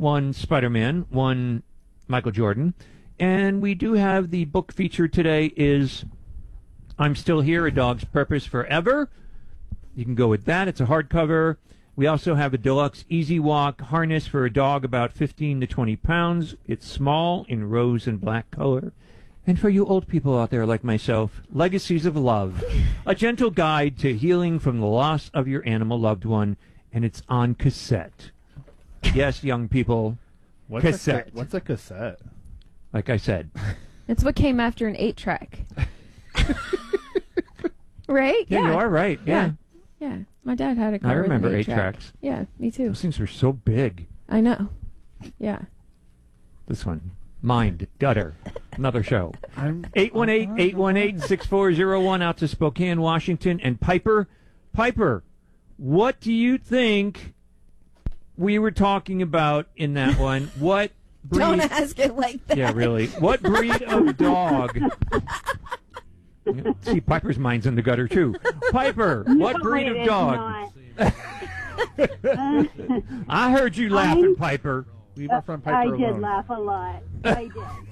one Spider-Man, one Michael Jordan. And we do have the book feature today is I'm Still Here, A Dog's Purpose Forever. You can go with that. It's a hardcover. We also have a deluxe Easy Walk harness for a dog about 15 to 20 pounds. It's small in rose and black color. And for you old people out there like myself, Legacies of Love, a gentle guide to healing from the loss of your animal loved one, and it's on cassette. Yes, young people, cassette. What's a cassette? Like I said. It's what came after an 8-track. Right? Yeah, you are right. Yeah. Yeah. My dad had a car I remember with an 8 8-track. tracks. Yeah, me too. Those things were so big. I know. Yeah. This one. Mind. Gutter. Another show. 818-818-6401 out to Spokane, Washington. And Piper, what do you think we were talking about in that one? What breed? Don't ask it like that. Yeah, really. What breed of dog? See, Piper's mind's in the gutter, too. Piper, what breed of dog? I heard you laughing, Piper. Leave our friend Piper alone. I did laugh a lot. I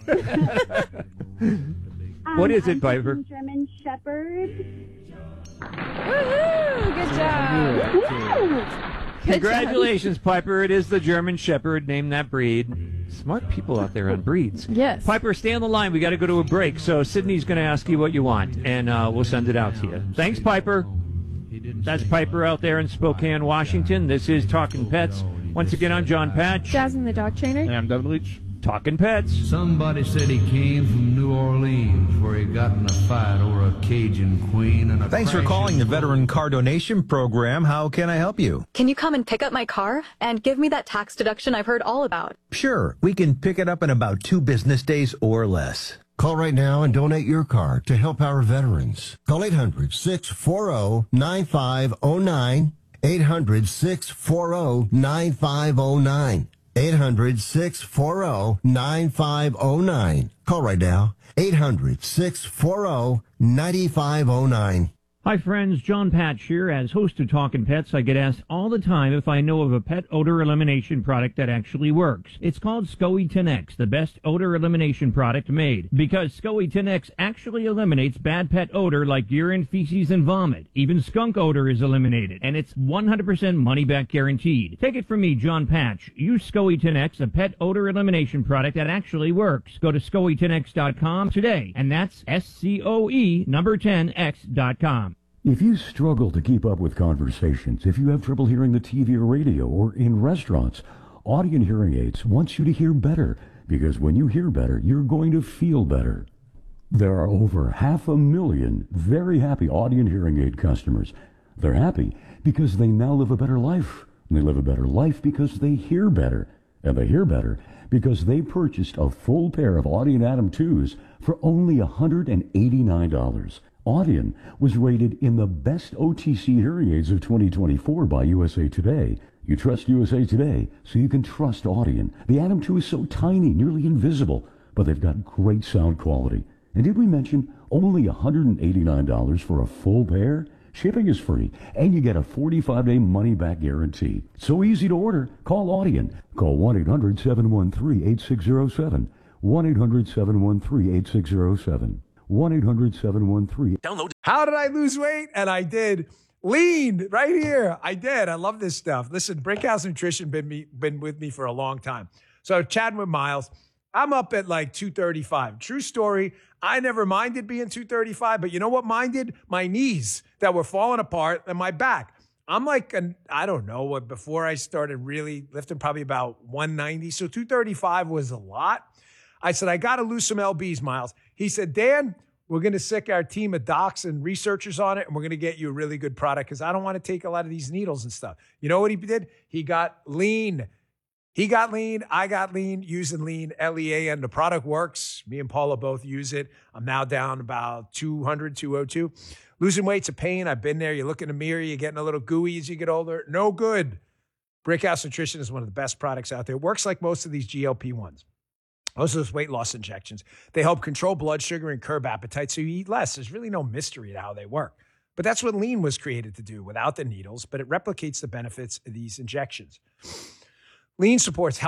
did. What is it, Piper? German Shepherd. Woohoo! Good job. Woo! Congratulations, Piper. It is the German Shepherd. Name that breed. Smart people out there on breeds. Yes. Piper, stay on the line. We got to go to a break. So Sydney's going to ask you what you want, and we'll send it out to you. Thanks, Piper. That's Piper out there in Spokane, Washington. This is Talking Pets. Once again, I'm John Patch. Jasmine the dog trainer. And I'm Devin Leach. Talking Pets. Somebody said he came from New Orleans, where he got in a fight over a Cajun queen and a Thanks for calling the Veteran Car Donation Program. How can I help you? Can you come and pick up my car and give me that tax deduction I've heard all about? Sure, we can pick it up in about 2 business days or less. Call right now and donate your car to help our veterans. Call 800-640-9509. 800-640-9509. 800-640-9509. Call right now. 800-640-9509. Hi, friends. John Patch here. As host of Talkin' Pets, I get asked all the time if I know of a pet odor elimination product that actually works. It's called SCOE 10X, the best odor elimination product made. Because SCOE 10X actually eliminates bad pet odor like urine, feces, and vomit. Even skunk odor is eliminated, and it's 100% money-back guaranteed. Take it from me, John Patch. Use SCOE 10X, a pet odor elimination product that actually works. Go to SCOE10X.com today, and that's SCOE number 10X.com. If you struggle to keep up with conversations, if you have trouble hearing the TV or radio or in restaurants, Audient Hearing Aids wants you to hear better, because when you hear better, you're going to feel better. There are over 500,000 very happy Audient Hearing Aid customers. They're happy because they now live a better life. And they live a better life because they hear better. And they hear better because they purchased a full pair of Audient Atom 2s for only $189. Audient was rated in the best OTC hearing aids of 2024 by USA Today. You trust USA Today, so you can trust Audient. The Atom 2 is so tiny, nearly invisible, but they've got great sound quality. And did we mention only $189 for a full pair? Shipping is free, and you get a 45-day money-back guarantee. So easy to order. Call Audient. Call 1-800-713-8607. 1-800-713-8607. 1-800-713. Download. How did I lose weight? And I did. Lean right here. I did. I love this stuff. Listen, Brickhouse Nutrition been with me for a long time. So chatting with Miles, I'm up at like 235. True story. I never minded being 235, but you know what minded? My knees that were falling apart and my back. I'm like, I don't know, before I started really lifting, probably about 190. So 235 was a lot. I said, I got to lose some LBs, Miles. He said, Dan, we're going to sick our team of docs and researchers on it, and we're going to get you a really good product because I don't want to take a lot of these needles and stuff. You know what he did? He got lean. He got lean. I got lean using lean, LEA, and the product works. Me and Paula both use it. I'm now down about 200, 202. Losing weight's a pain. I've been there. You look in the mirror, you're getting a little gooey as you get older. No good. Brickhouse Nutrition is one of the best products out there. It works like most of these GLP-1s. Most of those weight loss injections, they help control blood sugar and curb appetite so you eat less. There's really no mystery to how they work. But that's what lean was created to do without the needles, but it replicates the benefits of these injections. Lean supports